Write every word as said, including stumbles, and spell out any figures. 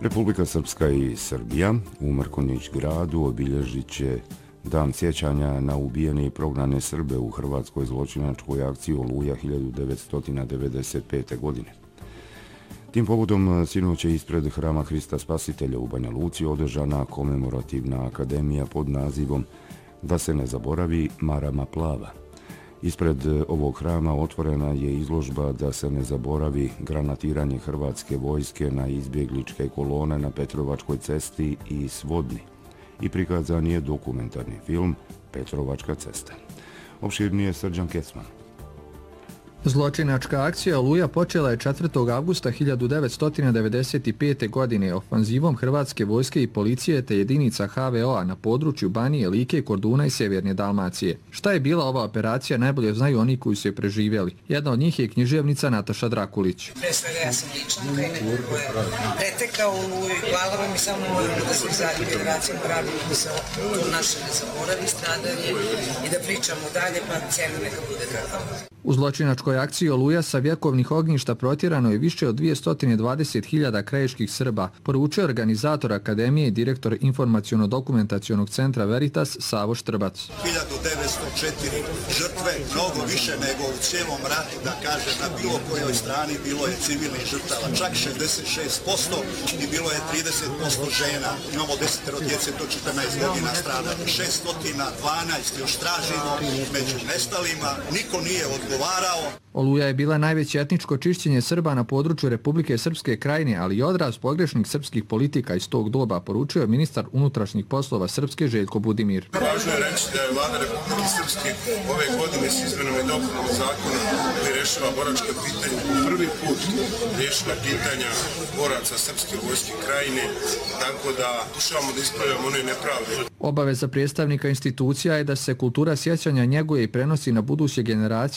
Republika Srpska i Srbija u Mrkonjić gradu obilježit će Dan sjećanja na ubijene i prognane Srbe u hrvatskoj zločinačkoj akciji Oluja hiljadu devetsto devedeset pete. godine. Tim povodom sinoć je ispred Hrama Hrista Spasitelja u Banja Luci održana komemorativna akademija pod nazivom Da se ne zaboravi Marama Plava. Ispred ovog hrama otvorena je izložba Da se ne zaboravi granatiranje hrvatske vojske na izbjegličke kolone na Petrovačkoj cesti i Svodni i prikazan je dokumentarni film Petrovačka cesta. Opširnije Srđan Kecman. Zločinačka akcija Oluja počela je četvrtog avgusta hiljadu devetsto devedeset pete. godine ofanzivom hrvatske vojske i policije te jedinica H V O-a na području Banije, Like, Korduna i Sjeverne Dalmacije. Šta je bila ova operacija najbolje znaju oni koji su je preživjeli. Jedna od njih je književnica Nataša Drakulić. Pre svega ja sam lično pretekao Oluju i hvala vam i samo moramo da se u zadnjim generacijama pravimo se to naše ne zaboravi stradanje i da pričamo dalje pa cijena neka bude kakava. U zločinačkoj akciji Oluja sa vjekovnih ognjišta protjerano je više od dvjesto dvadeset hiljada krajiških Srba, poručio organizator akademije i direktor informaciono-dokumentacionog centra Veritas Savo Štrbac. hiljadu devetsto četiri žrtve, mnogo više nego u cijelom ratu, da kaže na bilo kojoj strani bilo je civilnih žrtava, čak šezdeset šest posto i bilo je trideset posto žena. Imamo desetero djece do četrnaest godina stradali, šesto dvanaest još tražimo među nestalima, niko nije odgovarao. Oluja je bila najveće etničko čišćenje Srba na području Republike Srpske krajine, ali i odraz pogrešnih srpskih politika iz tog doba, poručio je ministar unutrašnjih poslova Srpske Željko Budimir. Važno je reći da je vlada Republike Srpske ove godine s izmenom i dopunom zakona koji rešava boračka pitanja prvi put rešila pitanja boraca Srpske vojske krajine, tako da pokušavamo da ispravljamo one nepravde. Obaveza predstavnika institucija je da se kultura sjećanja njeguje i prenosi na buduće generacije